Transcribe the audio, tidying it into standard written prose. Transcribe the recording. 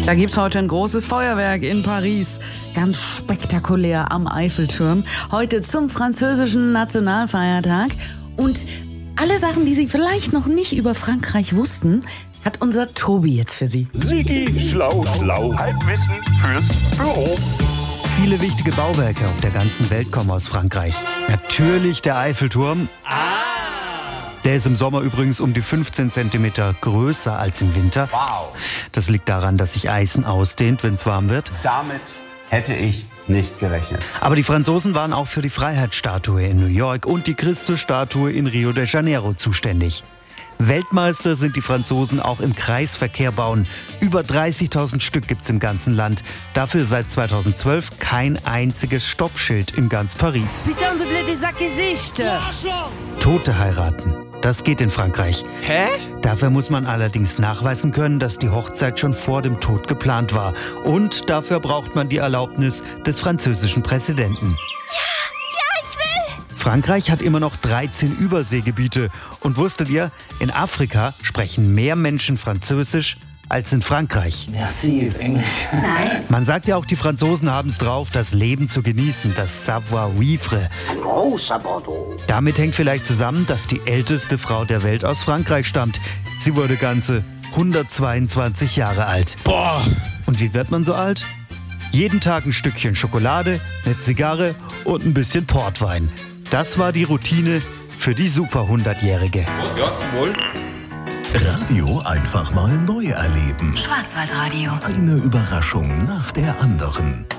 Da gibt's heute ein großes Feuerwerk in Paris. Ganz spektakulär am Eiffelturm. Heute zum französischen Nationalfeiertag. Und alle Sachen, die Sie vielleicht noch nicht über Frankreich wussten, hat unser Tobi jetzt für Sie. Sigi, schlau, Halbwissen fürs Büro. Viele wichtige Bauwerke auf der ganzen Welt kommen aus Frankreich. Natürlich der Eiffelturm. Der ist im Sommer übrigens um die 15 cm größer als im Winter. Wow. Das liegt daran, dass sich Eisen ausdehnt, wenn es warm wird. Damit hätte ich nicht gerechnet. Aber die Franzosen waren auch für die Freiheitsstatue in New York und die Christusstatue in Rio de Janeiro zuständig. Weltmeister sind die Franzosen auch im Kreisverkehr bauen. Über 30.000 Stück gibt's im ganzen Land. Dafür seit 2012 kein einziges Stoppschild in ganz Paris. Putain de blöde Sackgesicht! Tote heiraten. Das geht in Frankreich. Hä? Dafür muss man allerdings nachweisen können, dass die Hochzeit schon vor dem Tod geplant war. Und dafür braucht man die Erlaubnis des französischen Präsidenten. Frankreich hat immer noch 13 Überseegebiete. Und wusstet ihr, in Afrika sprechen mehr Menschen Französisch als in Frankreich. Merci ist Englisch. Nein. Man sagt ja auch, die Franzosen haben es drauf, das Leben zu genießen, das Savoir-vivre. Ein großer Bordeaux. Damit hängt vielleicht zusammen, dass die älteste Frau der Welt aus Frankreich stammt. Sie wurde ganze 122 Jahre alt. Boah! Und wie wird man so alt? Jeden Tag ein Stückchen Schokolade, eine Zigarre und ein bisschen Portwein. Das war die Routine für die Super 100-Jährige. Ja, zum Wohl. Radio einfach mal neu erleben. Schwarzwaldradio. Eine Überraschung nach der anderen.